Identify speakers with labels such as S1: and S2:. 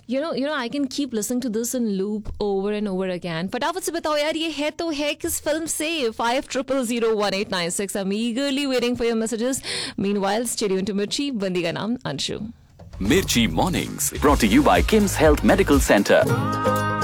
S1: I can keep listening to this in loop over and over again. फटाफट से बताओ यार, ये है तो है किस फिल्म से? 50001896. I'm eagerly waiting for your messages. Meanwhile, stay tuned to Mirchi. बंदी का नाम Anshu.
S2: Mirchi Mornings, brought to you by Kim's Health Medical Center.